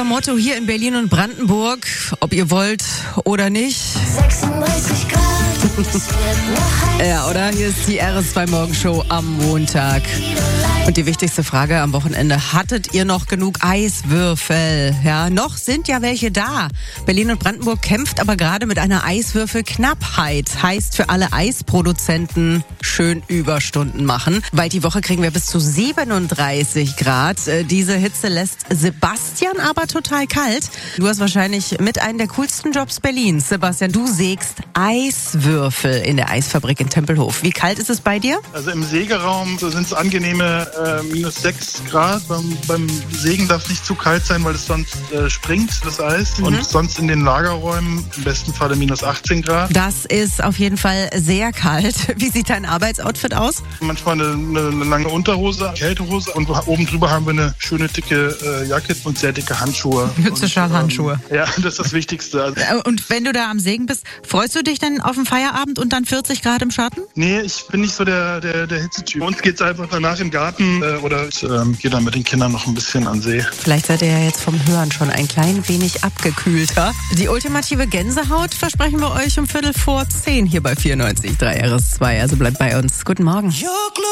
unser Motto hier in Berlin und Brandenburg, ob ihr wollt oder nicht. 36 Grad, es wird nur heiß. Ja, oder? Hier ist die RS2 Morgenshow am Montag. Und die wichtigste Frage am Wochenende, hattet ihr noch genug Eiswürfel? Ja, noch sind ja welche da. Berlin und Brandenburg kämpft aber gerade mit einer Eiswürfelknappheit. Heißt für alle Eisproduzenten schön Überstunden machen. Weil die Woche kriegen wir bis zu 37 Grad. Diese Hitze lässt Sebastian aber total kalt. Du hast wahrscheinlich mit einem der coolsten Jobs Berlins. Sebastian, du sägst Eiswürfel in der Eisfabrik in Tempelhof. Wie kalt ist es bei dir? Also im Sägeraum sind es angenehme minus 6 Grad. Beim Sägen darf es nicht zu kalt sein, weil es sonst springt, das Eis. Und sonst in den Lagerräumen im besten Falle minus 18 Grad. Das ist auf jeden Fall sehr kalt. Wie sieht dein Arbeitsoutfit aus? Manchmal eine lange Unterhose, Kältehose und oben drüber haben wir eine schöne dicke Jacke und sehr dicke Handschuhe. Mütze, Schal, Handschuhe. Ja, das ist das Wichtigste. Also, Und wenn du da am Sägen bist, freust du dich dann auf den Feierabend und dann 40 Grad im Schatten? nee, ich bin nicht so der Hitzetyp. Bei uns geht's einfach danach im Garten oder ich gehe dann mit den Kindern noch ein bisschen an See. Vielleicht seid ihr ja jetzt vom Hören schon ein klein wenig abgekühlter. Die ultimative Gänsehaut versprechen wir euch um 10:15 hier bei 94.3 RS2. Also bleibt bei uns. Guten Morgen.